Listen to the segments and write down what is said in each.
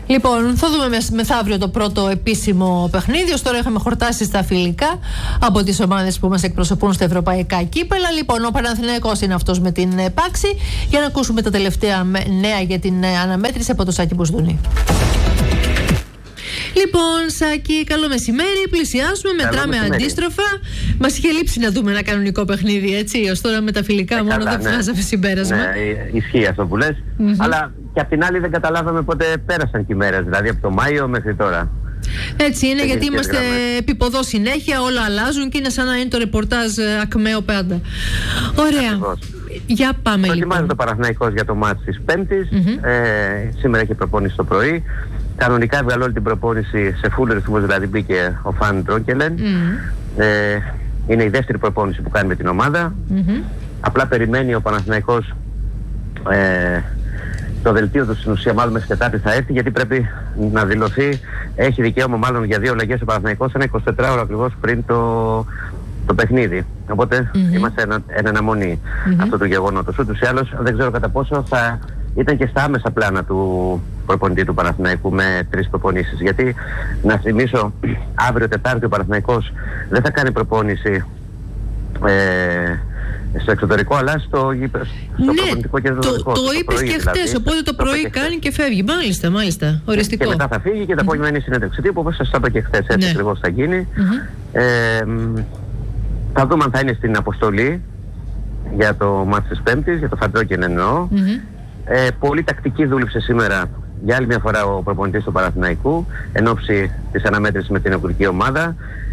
Λοιπόν, θα δούμε μεθαύριο το πρώτο επίσημο παιχνίδι. Ως τώρα είχαμε χορτάσει στα φιλικά από τις ομάδες που μας εκπροσωπούν στα ευρωπαϊκά κύπελα. Λοιπόν, ο Παναθηναϊκός είναι αυτός με την Πάξη. Για να ακούσουμε τα τελευταία νέα για την αναμέτρηση από το Σάκη Μπουσδούνη. Λοιπόν, Σάκη, καλό μεσημέρι. Πλησιάζουμε, μετράμε αντίστροφα. Μας είχε λείψει να δούμε ένα κανονικό παιχνίδι, έτσι. Ως τώρα με τα φιλικά μόνο δεν βγάζαμε συμπέρασμα. Ναι, ισχύει αυτό που λες. Αλλά και απ' την άλλη δεν καταλάβαμε πότε πέρασαν και οι μέρες, δηλαδή από το Μάιο μέχρι τώρα. Έτσι είναι, γιατί είμαστε επίποδο συνέχεια, όλα αλλάζουν και είναι σαν να είναι το ρεπορτάζ ακμαίο πάντα. Ωραία. Ακριβώς. Για πάμε λοιπόν. Προετοιμάζεται το Παναθηναϊκός για το μάτς της Πέμπτης. Σήμερα έχει προπόνηση το πρωί. Κανονικά έβγαλε όλη την προπόνηση σε full ρυθμούς, δηλαδή μπήκε ο Φαν Τρόκελεν. Είναι η δεύτερη προπόνηση που κάνει με την ομάδα. Απλά περιμένει ο Παναθηναϊκός το δελτίο του στην ουσία, μάλλον μέχρι Τετάρτη θα έρθει, γιατί πρέπει να δηλωθεί. Έχει δικαίωμα μάλλον για 2 αλλαγές ο Παναθηναϊκός ένα 24ωρο ακριβώς πριν το παιχνίδι. Οπότε είμαστε εν αναμονή αυτού του γεγονότος. Ούτως ή άλλως δεν ξέρω κατά πόσο θα ήταν και στα άμεσα πλάνα του προπονητή του Παναθηναϊκού με 3 προπονήσεις. Γιατί να θυμίσω, αύριο Τετάρτη ο Παναθηναϊκός δεν θα κάνει προπόνηση στο εξωτερικό, αλλά στο προπονητικό κέντρο. Το είπες και χτες, οπότε το πρωί κάνει και φεύγει. Μάλιστα, οριστικό. Και μετά θα φύγει και το απόγευμα είναι η συνέντευξη τύπου, όπως σας είπα και χτες, έτσι ακριβώς θα γίνει. Θα δούμε αν θα είναι στην αποστολή για το μάτς της Πέμπτης, για το Φαντρόκεν εννοώ. Πολύ τακτική δούλεψε σήμερα για άλλη μια φορά ο προπονητής του Παναθηναϊκού εν ώψη της αναμέτρησης με την ευρωπαϊκή ομάδα.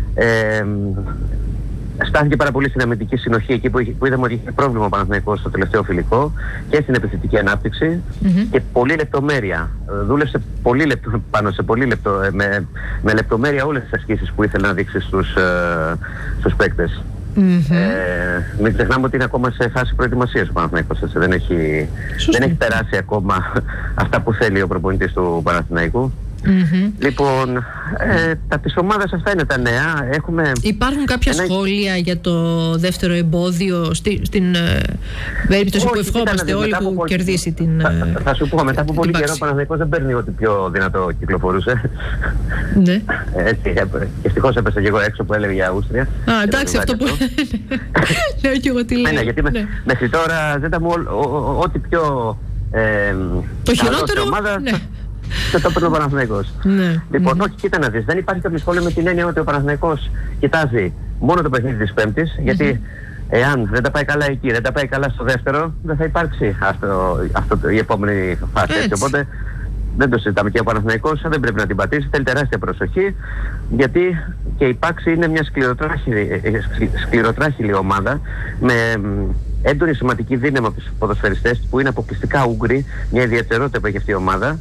Στάθηκε πάρα πολύ στην αμυντική συνοχή εκεί που είδαμε ότι είχε πρόβλημα ο Παναθηναϊκός στο τελευταίο φιλικό και στην επιθετική ανάπτυξη και πολλή λεπτομέρεια. Δούλεψε πάνω σε με λεπτομέρεια όλες τις ασκήσεις που ήθελε να δείξει στους παίκτες. Μην ξεχνάμε ότι είναι ακόμα σε φάση προετοιμασίας ο Παναθηναϊκός. Δεν έχει περάσει ακόμα αυτά που θέλει ο προπονητής του Παναθηναϊκού. Λοιπόν, τα της ομάδας αυτά είναι τα νέα. Υπάρχουν κάποια σχόλια για το δεύτερο εμπόδιο στην περίπτωση που ευχόμαστε όλοι που κερδίσει την. Θα σου πω, μετά από πολύ καιρό ο Παναθηναϊκός δεν παίρνει ό,τι πιο δυνατό κυκλοφορούσε. Ναι. Έτσι, ευτυχώς έπεσε και εγώ έξω που έλεγε για Αύστρια. Εντάξει, αυτό που λέω και εγώ τι λέω. Ναι, γιατί μέχρι τώρα ζέτα μου ό,τι πιο το χειρότερο ομάδα. Και το παίρνει ο Παναθηναϊκός. Λοιπόν, όχι, κοίτα να δεις. Δεν υπάρχει κάποιο σχόλιο με την έννοια ότι ο Παναθηναϊκός κοιτάζει μόνο το παιχνίδι της Πέμπτης, γιατί εάν δεν τα πάει καλά εκεί, δεν τα πάει καλά στο δεύτερο, δεν θα υπάρξει η επόμενη φάση. Οπότε δεν το συζητάμε. Και ο Παναθηναϊκός δεν πρέπει να την πατήσει, θέλει τεράστια προσοχή, γιατί και η Πάξη είναι μια σκληροτράχηλη ομάδα με έντονη σωματική δύναμη από τους ποδοσφαιριστές που είναι αποκλειστικά Ούγγροι, μια ιδιαιτερότητα που έχει αυτή η ομάδα.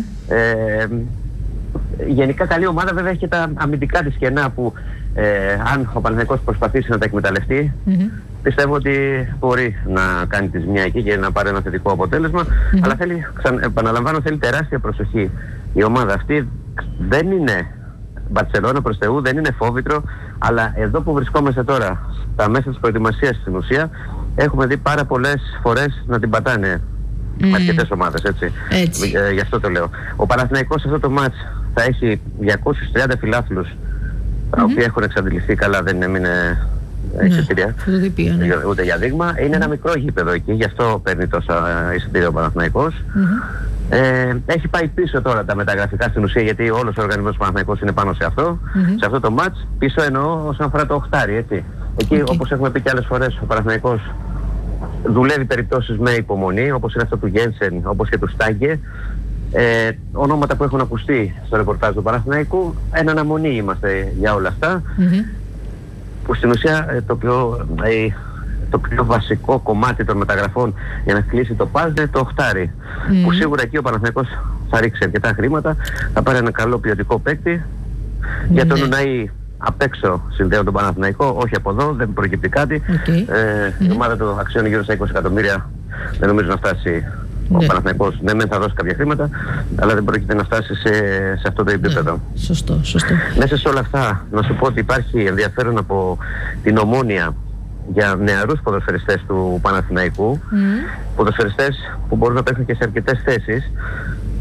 Γενικά καλή ομάδα, βέβαια έχει και τα αμυντικά της κενά που αν ο Παναθηναϊκός προσπαθήσει να τα εκμεταλλευτεί, πιστεύω ότι μπορεί να κάνει τη ζημιά εκεί και να πάρει ένα θετικό αποτέλεσμα. Αλλά επαναλαμβάνω, θέλει τεράστια προσοχή. Η ομάδα αυτή δεν είναι Μπαρσελόνα προς Θεού, δεν είναι φόβητρο, αλλά εδώ που βρισκόμαστε τώρα, στα μέσα της προετοιμασίας στην ουσία, έχουμε δει πάρα πολλές φορές να την πατάνε αρκετές ομάδες, έτσι. Γι' αυτό το λέω. Ο Παναθηναϊκός σε αυτό το μάτς θα έχει 230 φιλάθλους, τα οποία έχουν εξαντληθεί καλά, δεν έμεινε εισιτήρια, ούτε για δείγμα. Είναι ένα μικρό γήπεδο εκεί, γι' αυτό παίρνει τόσα εισιτήρια ο Παναθηναϊκός. Έχει πάει πίσω τώρα τα μεταγραφικά στην ουσία, γιατί όλος ο οργανισμός του Παναθηναϊκός είναι πάνω σε αυτό. Σε αυτό το μάτς, πίσω εννοώ όσον αφορά το οχτάρι, έτσι. Εκεί, όπως έχουμε πει και άλλες φορές, ο Παναθηναϊκός δουλεύει περιπτώσεις με υπομονή, όπως είναι αυτό του Γένσεν, όπως και του Στάγκε. Ονόματα που έχουν ακουστεί στο ρεπορτάζ του Παναθηναϊκού, εν αναμονή είμαστε για όλα αυτά. Που στην ουσία το πιο βασικό κομμάτι των μεταγραφών για να κλείσει το παζ είναι το οχτάρι. Που σίγουρα εκεί ο Παναθηναϊκός θα ρίξει αρκετά χρήματα, θα πάρει ένα καλό ποιοτικό παίκτη. Για τον Ουναή απ' έξω συνδέω τον Παναθηναϊκό, όχι από εδώ, δεν προκύπτει κάτι. Η ομάδα του αξιώνει γύρω στα 20 εκατομμύρια. Δεν νομίζω να φτάσει ο Παναθηναϊκός. Ναι, μεν θα δώσει κάποια χρήματα, αλλά δεν πρόκειται να φτάσει σε αυτό το επίπεδο. Σωστό. Μέσα σε όλα αυτά, να σου πω ότι υπάρχει ενδιαφέρον από την Ομόνοια για νεαρούς ποδοσφαιριστές του Παναθηναϊκού, ποδοσφαιριστές που μπορούν να παίξουν και σε αρκετές θέσεις.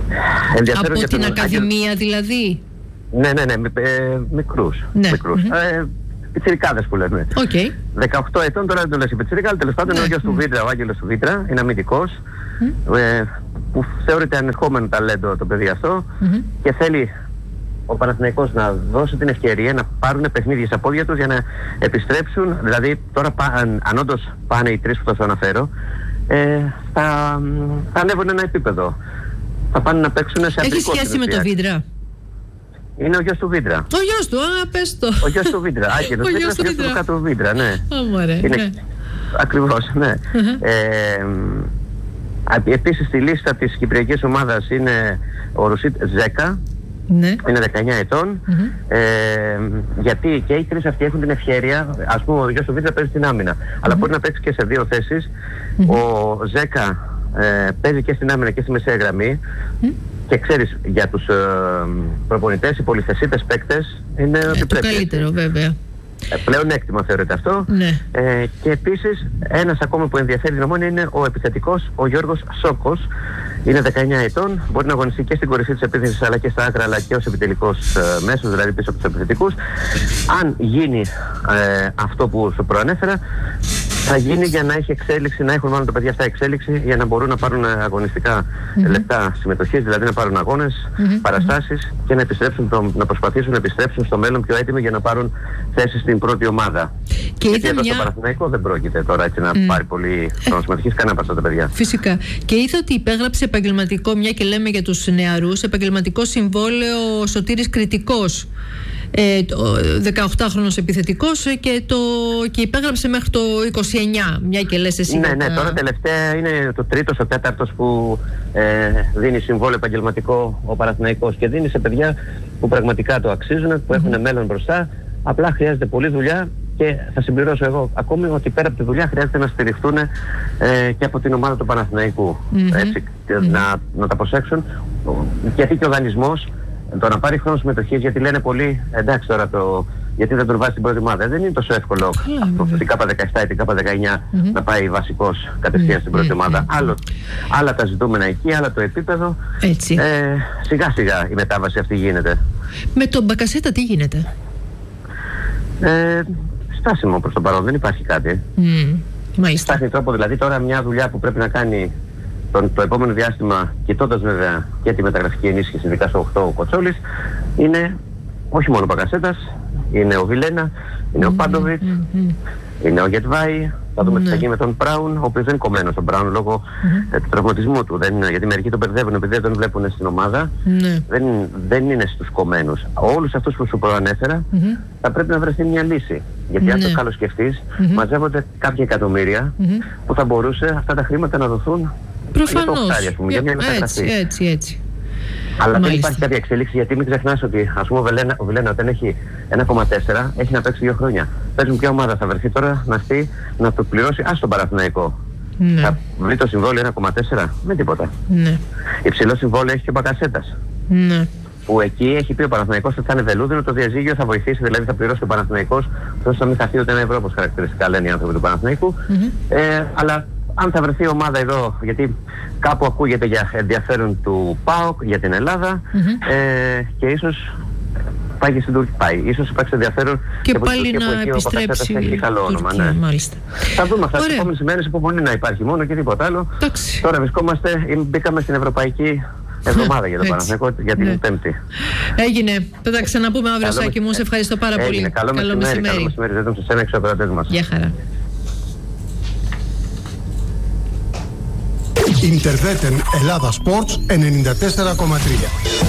Από την Ακαδημία δηλαδή? Ναι, μικρούς. Ναι. Πιτσιρικάδες που λέμε. 18 ετών, τώρα δεν το λες η πιτσιρικα, αλλά τέλος πάντων είναι ο γιος του Βίτρα, ο Άγγελος του Βίτρα, είναι αμυντικός, που θεωρείται ανερχόμενο ταλέντο το παιδί αυτό, και θέλει ο Παναθηναϊκός να δώσει την ευκαιρία να πάρουν παιχνίδια στα πόδια τους για να επιστρέψουν. Δηλαδή τώρα αν όντως πάνε οι τρεις που θα σου αναφέρω, θα ανέβουν ένα επίπεδο. Θα πάνε να παίξουν σε αντρικό. Έχει σχέση με το Βίτρα? Είναι ο γιος του Βίτρα. Ο γιος του, πες το. Ο γιος του Βίτρα. Άγγελος Βίτρας, ο γιος του κάτω Βίτρα, ναι. Ναι. Ακριβώς, ναι. Επίσης στη λίστα της κυπριακής ομάδας είναι ο Ρουσίτ Ζέκα. Ναι. Είναι 19 ετών. Γιατί και οι τρεις αυτοί έχουν την ευκαιρία, ας πούμε ο γιος του Βίτρα παίζει στην άμυνα, αλλά μπορεί να παίξει και σε δύο θέσεις. Ο Ζέκα παίζει και στην άμυνα και στη μεσαία γραμμή. Και ξέρεις, για τους προπονητές, οι πολυθεσίτες παίκτες είναι ότι το πρέπει. Καλύτερο βέβαια. Πλέον έκτημα θεωρείται αυτό. Ναι. Και επίσης ένας ακόμα που ενδιαφέρει την Ομόνοια είναι ο επιθετικός, ο Γιώργος Σόκος. Είναι 19 ετών, μπορεί να αγωνιστεί και στην κορυφή της επίθεσης αλλά και στα άκρα, αλλά και ως επιτελικός μέσος, δηλαδή πίσω από τους επιθετικούς. Αν γίνει αυτό που σου προανέφερα, θα γίνει για να έχει εξέλιξη, να έχουν μάλλον τα παιδιά αυτά εξέλιξη, για να μπορούν να πάρουν αγωνιστικά λεπτά συμμετοχής, δηλαδή να πάρουν αγώνες, παραστάσεις και να επιστρέψουν, να προσπαθήσουν να επιστρέψουν στο μέλλον πιο έτοιμοι για να πάρουν θέσεις στην πρώτη ομάδα. Και γιατί εδώ στο Παναθηναϊκό δεν πρόκειται τώρα έτσι να πάρει πολύ χρόνο συμμετοχής κανένα από αυτά τα παιδιά. Φυσικά. Και είδα ότι υπέγραψε επαγγελματικό, μια και λέμε για τους νεαρούς, επαγγελματικό συμβόλαιο ο Σωτήρης Κρητικός. 18χρονος επιθετικός και υπέγραψε μέχρι το 29, μια και λες εσύ. Ναι, τώρα τελευταία είναι το τρίτος, ο τέταρτος που δίνει συμβόλαιο επαγγελματικό ο Παναθηναϊκός, και δίνει σε παιδιά που πραγματικά το αξίζουν, που έχουν μέλλον μπροστά. Απλά χρειάζεται πολλή δουλειά, και θα συμπληρώσω εγώ ακόμη ότι πέρα από τη δουλειά χρειάζεται να στηριχτούν και από την ομάδα του Παναθηναϊκού. Έτσι, να τα προσέξουν, γιατί και ο δανεισμός, το να πάρει χρόνο συμμετοχής, γιατί λένε πολλοί, εντάξει τώρα γιατί δεν τον βάζει στην πρώτη ομάδα. Δεν είναι τόσο εύκολο την K17 ή την K19 να πάει βασικός κατευθείαν στην πρώτη ομάδα. Άλλα τα ζητούμενα εκεί, άλλα το επίπεδο. Σιγά σιγά η μετάβαση αυτή γίνεται. Με τον Μπακασέτα τι γίνεται? Στάσιμο προς το παρόν, δεν υπάρχει κάτι. Μάλιστα. Στάχνει τρόπο, δηλαδή τώρα μια δουλειά που πρέπει να κάνει το επόμενο διάστημα, κοιτώντας βέβαια και τη μεταγραφική ενίσχυση, ειδικά στο 8 ο Κοτσόλης, είναι όχι μόνο ο Μπακασέτας, είναι ο Βιλένα, είναι ο Πάντοβιτς, είναι ο Γετβάη. Θα δούμε τι θα γίνει με τον Μπράουν, ο οποίος δεν είναι κομμένος τον Μπράουν λόγω του τραυματισμού του. Γιατί μερικοί τον μπερδεύουν επειδή δεν τον βλέπουν στην ομάδα. Δεν είναι στους κομμένους. Όλους αυτούς που σου προανέφερα θα πρέπει να βρεθεί μια λύση. Γιατί αν το καλοσκεφτείς, μαζεύονται κάποια εκατομμύρια που θα μπορούσε αυτά τα χρήματα να δοθούν. Προφανώς. Για μια μεταγραφή. Έτσι. Αλλά δεν υπάρχει κάποια εξέλιξη, γιατί μην ξεχνάς ότι ας πούμε ο Βιλένα όταν έχει 1,4 έχει να παίξει 2 χρόνια. Παίζουν ποια ομάδα θα βρεθεί τώρα να το πληρώσει, τον Παναθηναϊκό. Θα βρει το συμβόλαιο 1,4 με τίποτα. Υψηλό συμβόλαιο έχει και ο Μπακασέτας. Που εκεί έχει πει ο Παναθηναϊκός ότι θα είναι βελούδινο, το διαζύγιο θα βοηθήσει, δηλαδή θα πληρώσει ο Παναθηναϊκός, ώστε να μην χαθεί ούτε 1 ευρώ, όπως χαρακτηριστικά λένε οι άνθρωποι του Παναθηναϊκού. Αλλά αν θα βρεθεί ομάδα εδώ, γιατί κάπου ακούγεται για ενδιαφέρον του ΠΑΟΚ για την Ελλάδα, και ίσως πάει και στην Τουρκία. Ίσως υπάρξει ενδιαφέρον και πάλι να επιστρέψει. Έχει καλό όνομα, μάλιστα. Θα δούμε αυτά τις επόμενες ημέρες, υπομονή να υπάρχει μόνο και τίποτα άλλο. Τώρα μπήκαμε στην Ευρωπαϊκή Εβδομάδα για το Παναθηναϊκό, για την Πέμπτη. Έγινε. Θα τα ξαναπούμε αύριο, Σάκη μου. Σε ευχαριστώ πάρα πολύ. Καλό μεσημέρι. Δεν τον σας έμεξω απέναντί μας. Γεια χαρά. Ιντερβέτεν Ελλάδα Sports 94,3.